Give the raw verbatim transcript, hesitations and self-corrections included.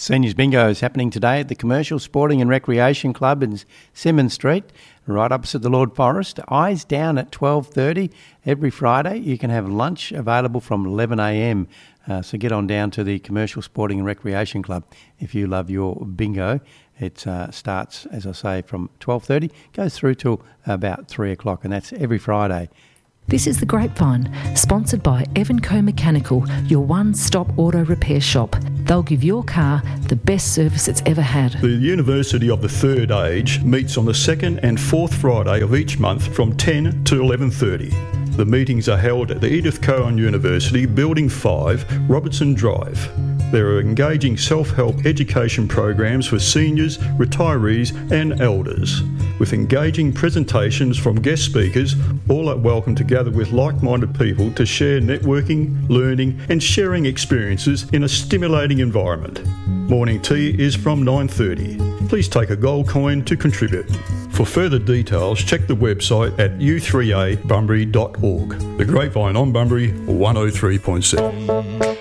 Seniors Bingo is happening today at the Commercial Sporting and Recreation Club in Symonds Street, right opposite the Lord Forest. Eyes down at twelve thirty every Friday. You can have lunch available from eleven a m, uh, so get on down to the Commercial Sporting and Recreation Club if you love your bingo. It uh, starts, as I say, from twelve thirty, goes through till about three o'clock, and that's every Friday. This is The Grapevine, sponsored by Evanco Mechanical, your one-stop auto repair shop. They'll give your car the best service it's ever had. The University of the Third Age meets on the second and fourth Friday of each month from ten to eleven thirty. The meetings are held at the Edith Cowan University, Building five, Robertson Drive. There are engaging self-help education programs for seniors, retirees and elders. With engaging presentations from guest speakers, all are welcome to gather with like-minded people to share networking, learning and sharing experiences in a stimulating environment. Morning tea is from nine thirty. Please take a gold coin to contribute. For further details, check the website at u three a bunbury dot org. The Grapevine on Bunbury, one oh three point seven.